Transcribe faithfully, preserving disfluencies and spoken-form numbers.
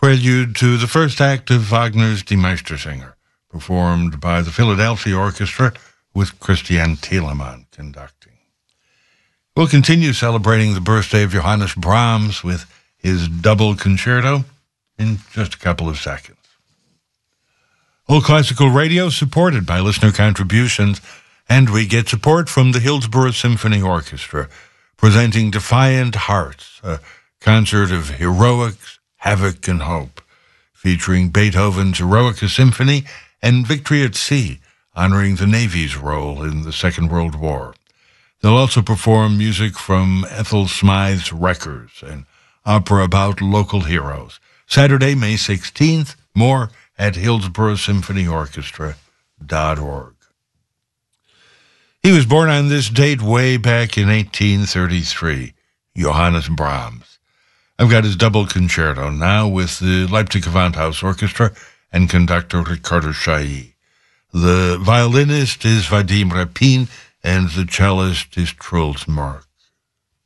prelude to the first act of Wagner's Die Meistersinger, performed by the Philadelphia Orchestra with Christian Thielemann conducting. We'll continue celebrating the birthday of Johannes Brahms with his double concerto in just a couple of seconds. Whole Classical Radio supported by listener contributions, and we get support from the Hillsborough Symphony Orchestra, presenting Defiant Hearts, a concert of heroics, havoc, and hope, featuring Beethoven's Eroica Symphony and Victory at Sea, honoring the Navy's role in the Second World War. They'll also perform music from Ethel Smythe's Wreckers, an opera about local heroes. Saturday, May sixteenth, more at hillsborough symphony orchestra dot org. He was born on this date way back in eighteen thirty-three, Johannes Brahms. I've got his double concerto now with the Leipzig Gewandhaus Orchestra and conductor Ricardo Chailly. The violinist is Vadim Rapin, and the cellist is Truls Mørk.